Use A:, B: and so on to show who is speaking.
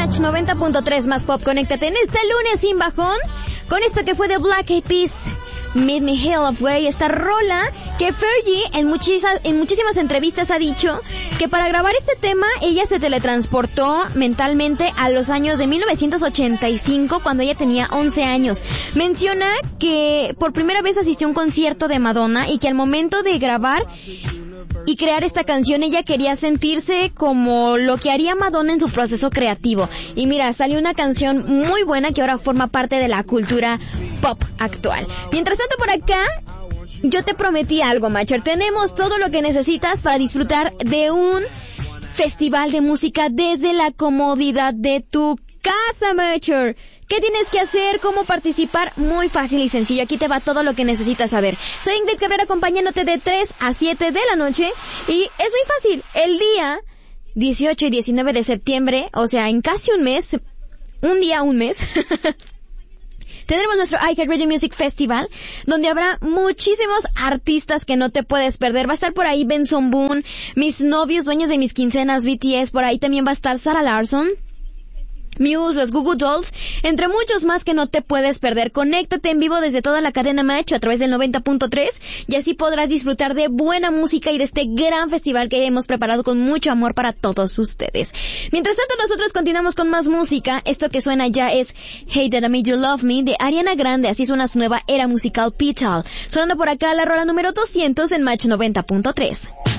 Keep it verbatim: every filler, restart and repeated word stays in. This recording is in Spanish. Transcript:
A: Match noventa punto tres más pop. Conéctate en este lunes sin bajón con esto que fue de Black Eyed Peas, Meet Me Halfway. Esta rola que Fergie en muchísimas, en muchísimas entrevistas ha dicho que para grabar este tema ella se teletransportó mentalmente a los años de mil novecientos ochenta y cinco, cuando ella tenía once años. Menciona que por primera vez asistió a un concierto de Madonna y que al momento de grabar y crear esta canción ella quería sentirse como lo que haría Madonna en su proceso creativo. Y mira, salió una canción muy buena que ahora forma parte de la cultura pop actual. Mientras tanto, por acá yo te prometí algo, Macher. Tenemos todo lo que necesitas para disfrutar de un festival de música desde la comodidad de tu casa, Macher. ¿Qué tienes que hacer? ¿Cómo participar? Muy fácil y sencillo. Aquí te va todo lo que necesitas saber. Soy Ingrid Cabrera, acompañándote de tres a siete de la noche. Y es muy fácil. El día dieciocho y diecinueve de septiembre, o sea, en casi un mes, un día, un mes, tendremos nuestro iHeartRadio Music Festival, donde habrá muchísimos artistas que no te puedes perder. Va a estar por ahí Benson Boone, mis novios, dueños de mis quincenas, B T S. Por ahí también va a estar Sarah Larsson, Muse, los Goo Goo Dolls, entre muchos más que no te puedes perder. Conéctate en vivo desde toda la cadena Match a través del noventa punto tres y así podrás disfrutar de buena música y de este gran festival que hemos preparado con mucho amor para todos ustedes. Mientras tanto, nosotros continuamos con más música. Esto que suena ya es Hey That I Made You Love Me de Ariana Grande. Así suena su nueva era musical Petal. Sonando por acá la rola número doscientos en Match noventa punto tres.